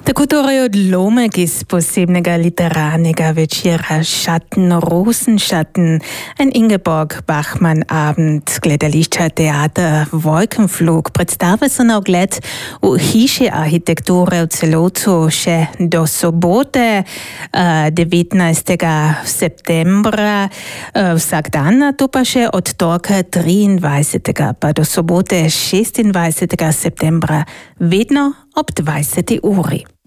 Takotorej odlomek iz posebnega literarnega večera Schatten, Rosenschatten, ein Ingeborg Bachmann-Abend, gledališča Teater Wolkenflug, predstave so na ogled v hiši arhitekture v celotu še do sobote 19. septembra, vsak dan, to pa še od torka 23. pa do sobote 26. septembra, vedno ob 20. uri.